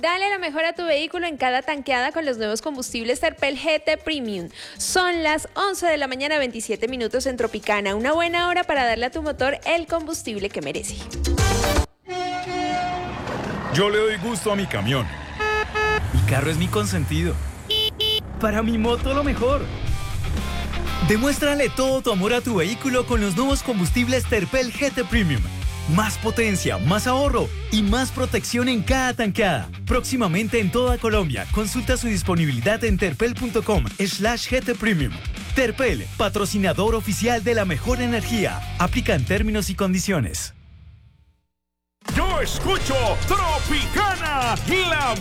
Dale lo mejor a tu vehículo en cada tanqueada con los nuevos combustibles Terpel GT Premium. Son las 11 de la mañana, 27 minutos en Tropicana. Una buena hora para darle a tu motor el combustible que merece. Yo le doy gusto a mi camión. Mi carro es mi consentido. Para mi moto lo mejor. Demuéstrale todo tu amor a tu vehículo con los nuevos combustibles Terpel GT Premium. Más potencia, más ahorro y más protección en cada tanqueada. Próximamente en toda Colombia. Consulta su disponibilidad en terpel.com/GT Premium. Terpel, patrocinador oficial de la mejor energía. Aplican términos y condiciones. Yo escucho Tropicana, la